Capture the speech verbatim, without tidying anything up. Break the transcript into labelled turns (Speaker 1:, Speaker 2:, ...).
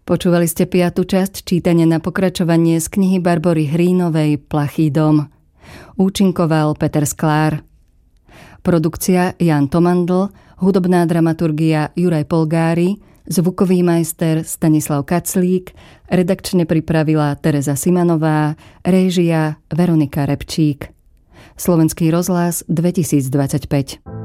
Speaker 1: Počúvali ste piatu časť čítania na pokračovanie z knihy Barbory Hrínovej Plachý dom. Účinkoval Peter Sklár. Produkcia Jan Tomandl, hudobná dramaturgia Juraj Polgári, zvukový majster Stanislav Kaclík, redakčne pripravila Tereza Simanová, réžia Veronika Repčík. Slovenský rozhlas dvetisícdvadsaťpäť.